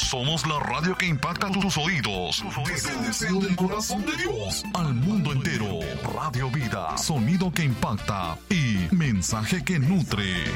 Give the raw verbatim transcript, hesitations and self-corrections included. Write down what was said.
Somos la radio que impacta tus oídos. Desde el deseo del corazón de Dios al mundo entero. Radio Vida, sonido que impacta y mensaje que nutre.